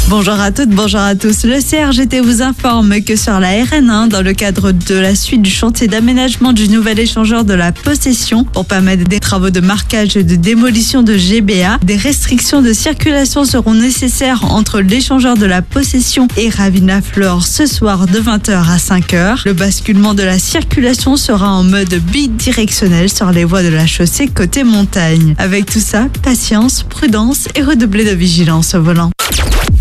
Bonjour à toutes, bonjour à tous. Le CRGT vous informe que sur la RN1, dans le cadre de la suite du chantier d'aménagement du nouvel échangeur de la possession, pour permettre des travaux de marquage et de démolition de GBA, des restrictions de circulation seront nécessaires entre l'échangeur de la possession et Ravina-Flore ce soir de 20h à 5h. Le basculement de la circulation sera en mode bidirectionnel sur les voies de la chaussée côté montagne. Avec tout ça, patience, prudence et redoubler de vigilance au volant.